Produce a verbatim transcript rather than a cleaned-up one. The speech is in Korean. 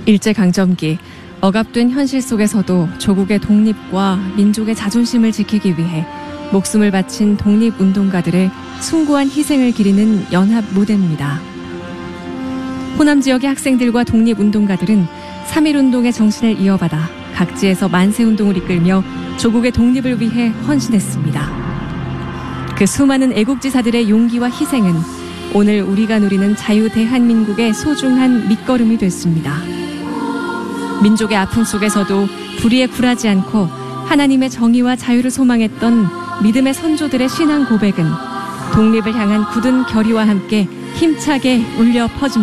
일제강점기, 억압된 현실 속에서도 조국의 독립과 민족의 자존심을 지키기 위해 목숨을 바친 독립운동가들의 숭고한 희생을 기리는 연합 무대입니다. 호남 지역의 학생들과 독립운동가들은 삼일운동의 정신을 이어받아 각지에서 만세운동을 이끌며 조국의 독립을 위해 헌신했습니다. 그 수많은 애국지사들의 용기와 희생은 오늘 우리가 누리는 자유대한민국의 소중한 밑거름이 됐습니다. 민족의 아픔 속에서도 불의에 굴하지 않고 하나님의 정의와 자유를 소망했던 믿음의 선조들의 신앙 고백은 독립을 향한 굳은 결의와 함께 힘차게 울려 퍼집니다.